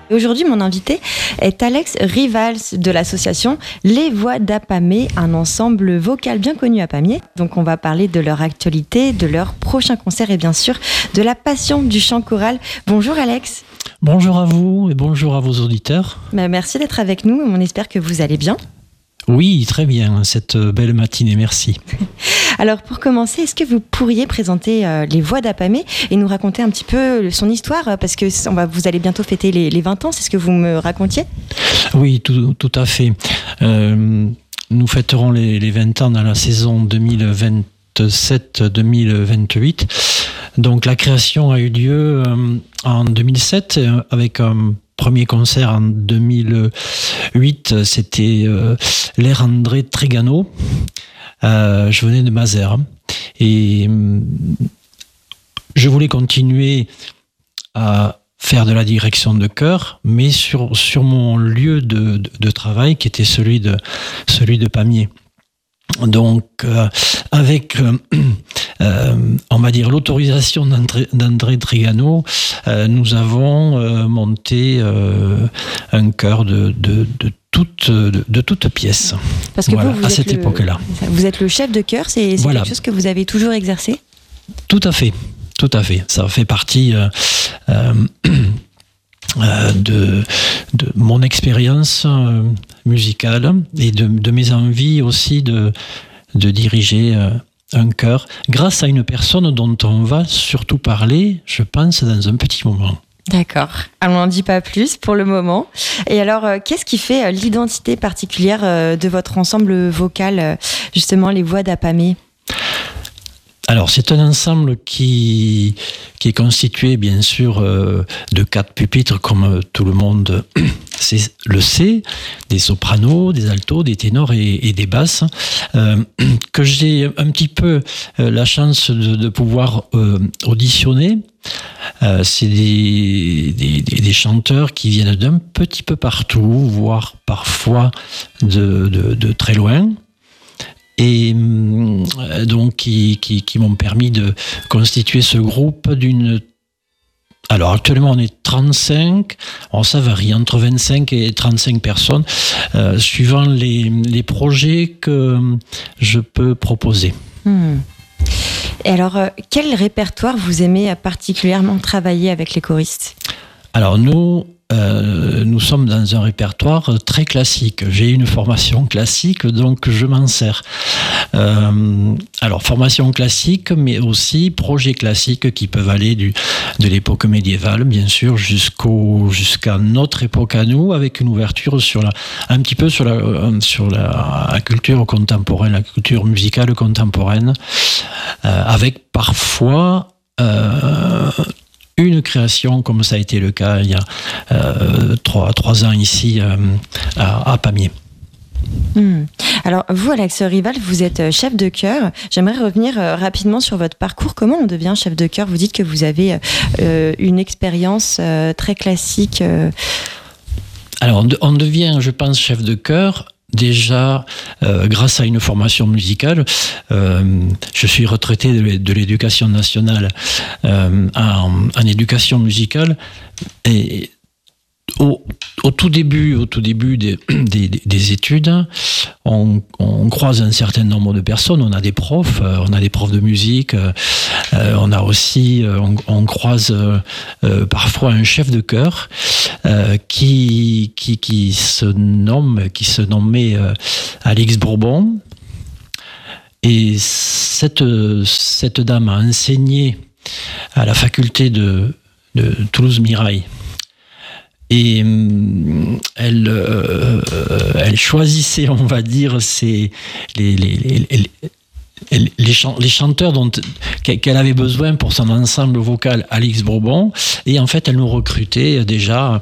Aujourd'hui, mon invité est Alex Rivals de l'association Les Voix d'Apamée, un ensemble vocal bien connu à Pamiers. Donc on va parler de leur actualité, de leur prochain concert et bien sûr de la passion du chant choral. Bonjour Alex. Bonjour à vous et bonjour à vos auditeurs. Merci d'être avec nous, on espère que vous allez bien. Oui, très bien, cette belle matinée, merci. Alors pour commencer, est-ce que vous pourriez présenter Les Voix d'Apamée et nous raconter un petit peu son histoire, parce que vous allez bientôt fêter les 20 ans, c'est ce que vous me racontiez ? Oui, tout à fait. Nous fêterons les 20 ans dans la saison 2027-2028. Donc la création a eu lieu en 2007 avec un premier concert en 2008, c'était l'ère André Trigano. Je venais de Mazères et je voulais continuer à faire de la direction de chœur, mais sur mon lieu de travail qui était celui de Pamiers. Donc, avec, on va dire, l'autorisation d'André Trigano, nous avons monté un chœur de toute pièce. Parce que voilà, vous à cette époque-là. Vous êtes le chef de chœur, c'est voilà. Quelque chose que vous avez toujours exercé ? Tout à fait. Ça fait partie de mon expérience musicale et de mes envies aussi de diriger un chœur grâce à une personne dont on va surtout parler, je pense, dans un petit moment. D'accord. On n'en dit pas plus pour le moment. Et alors, qu'est-ce qui fait l'identité particulière de votre ensemble vocal, justement, Les Voix d'Apamée ? Alors, c'est un ensemble qui est constitué, bien sûr, de 4 pupitres, comme tout le monde le sait, des sopranos, des altos, des ténors et des basses, que j'ai un petit peu la chance de pouvoir auditionner. C'est des chanteurs qui viennent d'un petit peu partout, voire parfois de très loin. Et donc qui m'ont permis de constituer ce groupe Alors actuellement on est 35, alors ça varie entre 25 et 35 personnes, suivant les projets que je peux proposer. Et alors, quel répertoire vous aimez particulièrement travailler avec les choristes ? Alors nous sommes dans un répertoire très classique. J'ai une formation classique, donc je m'en sers. Alors, formation classique, mais aussi projets classiques qui peuvent aller de l'époque médiévale, bien sûr, jusqu'à notre époque à nous, avec une ouverture un petit peu sur la culture contemporaine, la culture musicale contemporaine, avec parfois une création, comme ça a été le cas il y a 3 ans ici à Pamiers. Alors vous, Alex Rivals, vous êtes chef de chœur. J'aimerais revenir rapidement sur votre parcours. Comment on devient chef de chœur ? Vous dites que vous avez une expérience très classique. Alors on devient, je pense, chef de chœur déjà grâce à une formation musicale. Je suis retraité de l'éducation nationale en éducation musicale, et au tout début des études, on croise un certain nombre de personnes. On a des profs de musique. On a aussi, on croise parfois un chef de chœur qui se nommait Alix Bourbon. Et cette dame a enseigné à la faculté de Toulouse Mirail. Et elle choisissait, on va dire, les chanteurs qu'elle avait besoin pour son ensemble vocal Alix Bourbon, et en fait elle nous recrutait déjà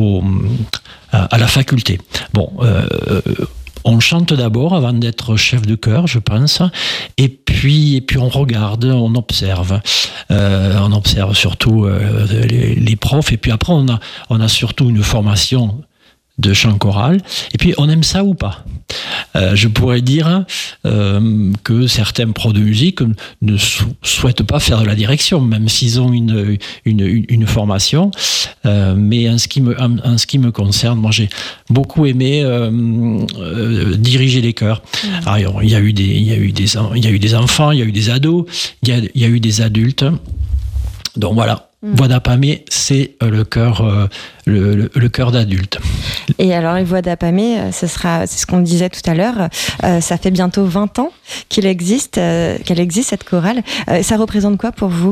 à la faculté. Bon, on chante d'abord avant d'être chef de chœur, je pense, et puis on regarde, on observe surtout les profs, et puis après on a surtout une formation chant choral. Et puis, on aime ça ou pas. Je pourrais dire que certains pros de musique ne souhaitent pas faire de la direction, même s'ils ont une formation. Mais en ce qui me concerne, moi j'ai beaucoup aimé diriger les chœurs. Alors, il y a eu des enfants, il y a eu des ados, il y a eu des adultes. Donc voilà. Voix d'Apamée, c'est le chœur d'adulte. Et alors, les Voix d'Apamée, c'est ce qu'on disait tout à l'heure, ça fait bientôt 20 ans qu'elle existe, cette chorale. Ça représente quoi pour vous ?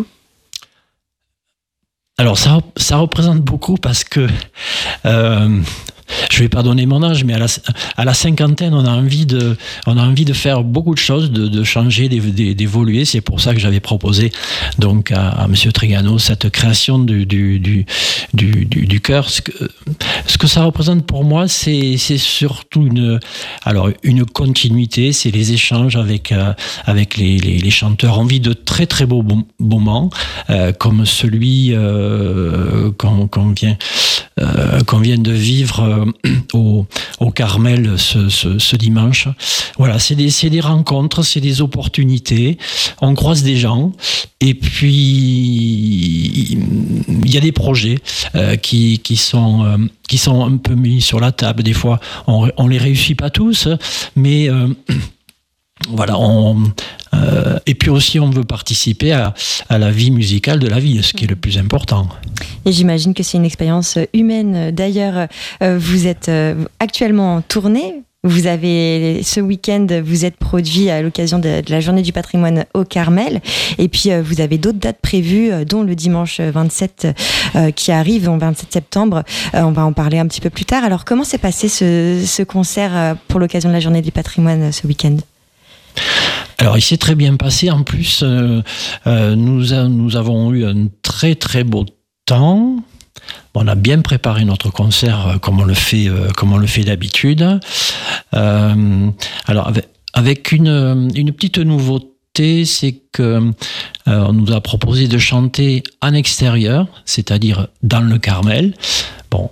Alors, ça représente beaucoup parce que... je vais pas donner mon âge, mais à la cinquantaine, on a envie de faire beaucoup de choses, de changer, d'évoluer. C'est pour ça que j'avais proposé donc à Monsieur Trigano cette création du chœur. Ce que ça représente pour moi, c'est surtout une continuité. C'est les échanges avec les chanteurs. On vit de très très beaux moments, comme celui qu'on vient de vivre au Carmel ce dimanche. Voilà, c'est des rencontres, c'est des opportunités. On croise des gens et puis il y a des projets qui sont un peu mis sur la table. Des fois, on les réussit pas tous, mais voilà, et puis aussi on veut participer à la vie musicale de la ville, ce qui est le plus important. Et j'imagine que c'est une expérience humaine. D'ailleurs, vous êtes actuellement en tournée. Vous avez, ce week-end, vous êtes produit à l'occasion de la Journée du patrimoine au Carmel. Et puis, vous avez d'autres dates prévues, dont le dimanche 27 qui arrive, le 27 septembre. On va en parler un petit peu plus tard. Alors, comment s'est passé ce concert pour l'occasion de la Journée du patrimoine ce week-end ? Alors, il s'est très bien passé. En plus, nous avons eu un très très beau temps. On a bien préparé notre concert comme on le fait d'habitude. Alors, avec une petite nouveauté, c'est que on nous a proposé de chanter en extérieur, c'est-à-dire dans le Carmel. Bon.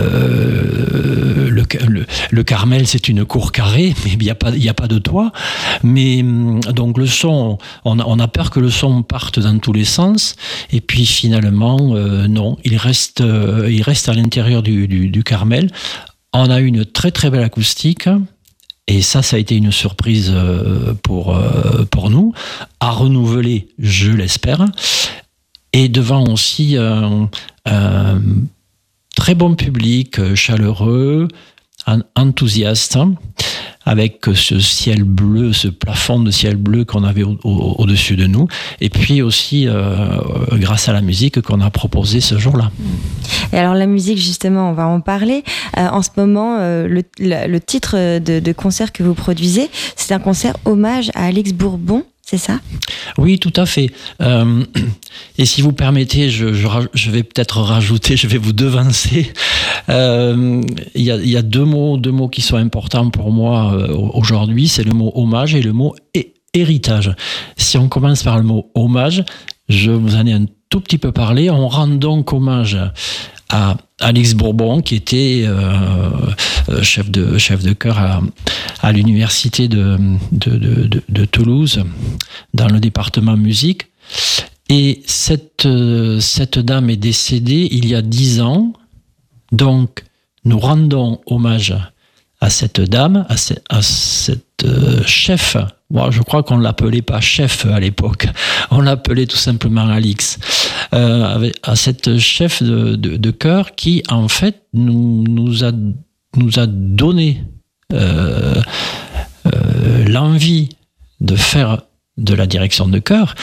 Le Carmel, c'est une cour carrée, mais il y a pas de toit. Mais donc le son, on a peur que le son parte dans tous les sens. Et puis finalement, non, il reste à l'intérieur du Carmel. On a une très très belle acoustique. Et ça a été une surprise pour nous, à renouveler, je l'espère. Et devant aussi un très bon public, chaleureux, enthousiaste, avec ce ciel bleu, ce plafond de ciel bleu qu'on avait au-dessus de nous, et puis aussi grâce à la musique qu'on a proposée ce jour-là. Et alors la musique, justement, on va en parler. En ce moment, le titre de concert que vous produisez, c'est un concert hommage à Alix Bourbon. C'est ça ? Oui, tout à fait. Et si vous permettez, je vais peut-être rajouter, je vais vous devancer. Il y a deux mots qui sont importants pour moi aujourd'hui, c'est le mot hommage et le mot héritage. Si on commence par le mot hommage, je vous en ai un tout petit peu parlé. On rend donc hommage à Alix Bourbon, qui était chef de chœur à l'université de Toulouse, dans le département musique. Et cette dame est décédée il y a 10 ans. Donc, nous rendons hommage à cette dame, à cette chef. Moi, je crois qu'on ne l'appelait pas chef à l'époque. On l'appelait tout simplement Alix. À cette chef de chœur qui, en fait, nous a donné l'envie de faire de la direction de chœur.